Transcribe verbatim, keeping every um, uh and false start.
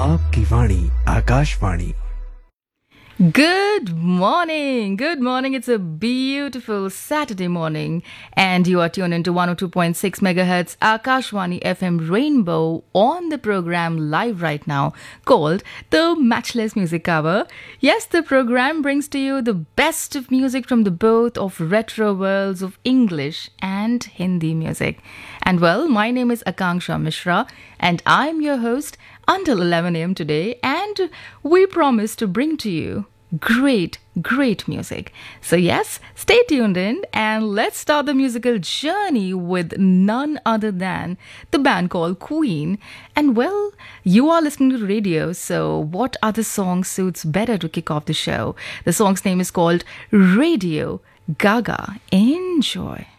आपकी वाणी Akashvani. Good morning. Good morning. It's a beautiful Saturday morning, and you are tuned into one oh two point six megahertz Akashwani F M Rainbow on the program live right now called The Matchless Music Hour. Yes, the program brings to you the best of music from the both of retro worlds of English and Hindi music. And well, my name is Akanksha Mishra, and I'm your host until eleven a.m. today, and we promise to bring to you great, great music. So yes, stay tuned in and let's start the musical journey with none other than the band called Queen. And well, you are listening to radio, so what other song suits better to kick off the show? The song's name is called Radio Gaga. Enjoy.